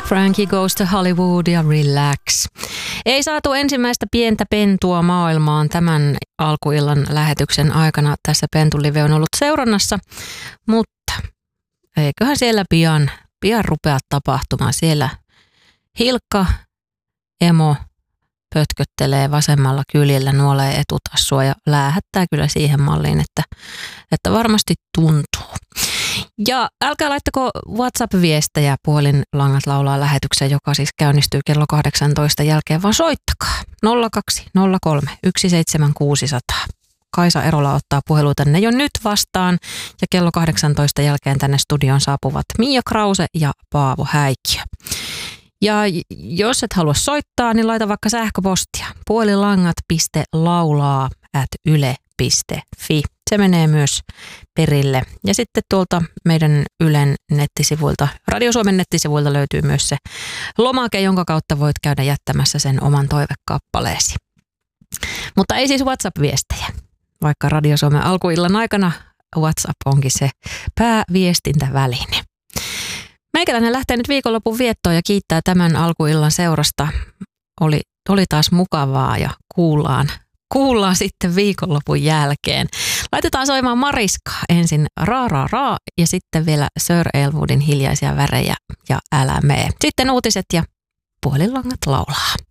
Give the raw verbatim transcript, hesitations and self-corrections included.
Frankie Goes to Hollywood ja Relax. Ei saatu ensimmäistä pientä pentua maailmaan tämän alkuillan lähetyksen aikana. Tässä Pentulive on ollut seurannassa, mutta eiköhän siellä pian, pian rupea tapahtumaan. Siellä Hilkka emo pötköttelee vasemmalla kyljellä, nuolee etutassua ja läähättää kyllä siihen malliin, että, että varmasti tuntuu. Ja älkää laittako WhatsApp-viestejä Puhelinlangat laulaa -lähetykseen, joka siis käynnistyy kello kahdeksantoista jälkeen, vaan soittakaa nolla kaksi nolla kolme yksi seitsemän kuusi nolla nolla. Kaisa Erola ottaa puheluitanne jo nyt vastaan ja kello kahdeksantoista jälkeen tänne studioon saapuvat Mia Krause ja Paavo Häikkiö. Ja jos et halua soittaa, niin laita vaikka sähköpostia puhelinlangat piste laulaa ät yle piste fi. Se menee myös perille. Ja sitten tuolta meidän Ylen nettisivuilta, Radio Suomen nettisivuilta löytyy myös se lomake, jonka kautta voit käydä jättämässä sen oman toivekappaleesi. Mutta ei siis WhatsApp-viestejä, vaikka Radio Suomen alkuillan aikana WhatsApp onkin se pääviestintäväline. Meikäläinen lähtee nyt viikonlopun viettoon ja kiittää tämän alkuillan seurasta. Oli, oli taas mukavaa ja kuullaan. Kuullaan sitten viikonlopun jälkeen. Laitetaan soimaan Mariskaa ensin Raa Raa Raa ja sitten vielä Sir Elwoodin Hiljaisia värejä ja Älä mee. Sitten uutiset ja Puhelinlangat laulaa.